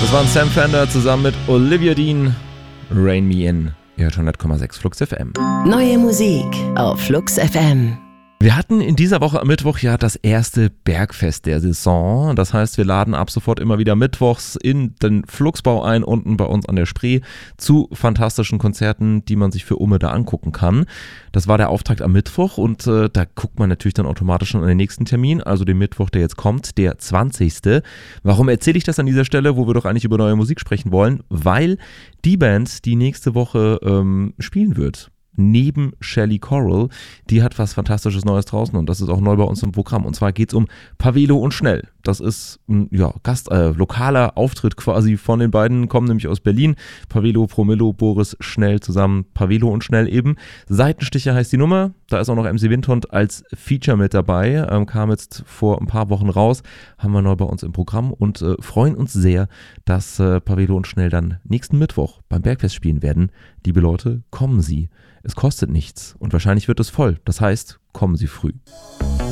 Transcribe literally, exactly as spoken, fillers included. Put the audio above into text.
Das waren Sam Fender zusammen mit Olivia Dean, Rain Me In. Ihr hört hundert Komma sechs Flux F M. Neue Musik auf Flux F M. Wir hatten in dieser Woche am Mittwoch ja das erste Bergfest der Saison. Das heißt, wir laden ab sofort immer wieder mittwochs in den Fluxbau ein, unten bei uns an der Spree, zu fantastischen Konzerten, die man sich für Umme da angucken kann. Das war der Auftakt am Mittwoch und äh, da guckt man natürlich dann automatisch schon an den nächsten Termin, also den Mittwoch, der jetzt kommt, der zwanzigste Warum erzähle ich das an dieser Stelle, wo wir doch eigentlich über neue Musik sprechen wollen? Weil die Band, die nächste Woche ähm, spielen wird, neben Shelley Coral, die hat was Fantastisches Neues draußen und das ist auch neu bei uns im Programm. Und zwar geht es um Pavelo und Schnell. Das ist ein ja, Gast, äh, lokaler Auftritt quasi von den beiden, kommen nämlich aus Berlin. Pavelo, Promillo, Boris Schnell zusammen, Pavelo und Schnell eben. Seitenstiche heißt die Nummer, da ist auch noch M C Windhund als Feature mit dabei, ähm, kam jetzt vor ein paar Wochen raus, haben wir neu bei uns im Programm und äh, freuen uns sehr, dass äh, Pavelo und Schnell dann nächsten Mittwoch beim Bergfest spielen werden. Liebe Leute, kommen Sie. Es kostet nichts und wahrscheinlich wird es voll. Das heißt, kommen Sie früh.